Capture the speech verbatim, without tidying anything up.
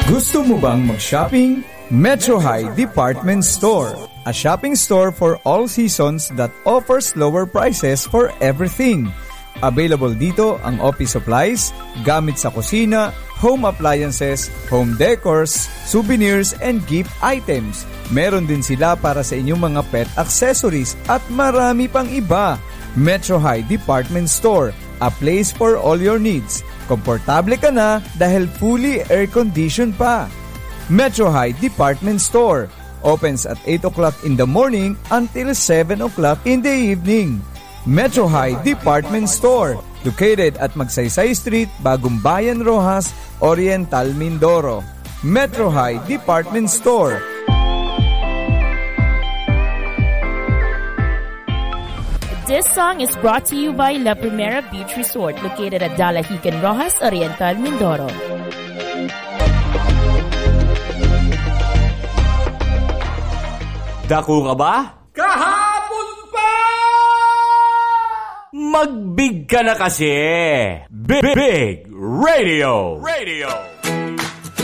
Gusto mo bang mag-shopping? Metro High Department Store, a shopping store for all seasons that offers lower prices for everything. Available dito ang office supplies, gamit sa kusina, home appliances, home decors, souvenirs, and gift items. Meron din sila para sa inyong mga pet accessories at marami pang iba. Metro High Department Store, a place for all your needs. Komportable ka na dahil fully air-conditioned pa. Metro High Department Store opens at eight o'clock in the morning until seven o'clock in the evening. Metro High Department Store, located at Magsaysay Street, Bagong Bayan, Rojas, Oriental, Mindoro. Metro High Department Store. This song is brought to you by La Primera Beach Resort, located at Dalahican, Rojas, Oriental, Mindoro. Dako ka ba? Kahapon pa! Magbig ka na kasi! Big, Big Radio! Radio!